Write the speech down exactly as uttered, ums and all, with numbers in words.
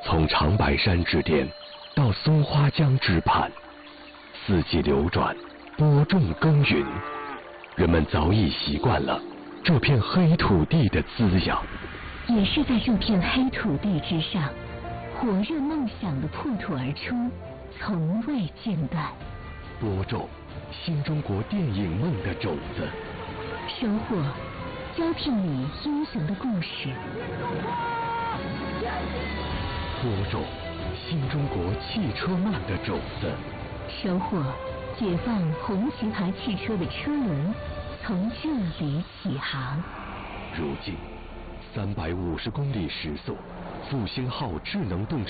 从长白山之巅到松花江之畔，四季流转，播种耕耘，人们早已习惯了这片黑土地的滋养。 也是在这片黑土地之上，火热梦想的破土而出，从未间断。 播种新中国电影梦的种子， 收获胶片里英雄的故事。 播种新中国汽车梦的种子， 收获解放红旗牌汽车的车轮从这里起航。 如今三百五十公里时速，复兴号智能动车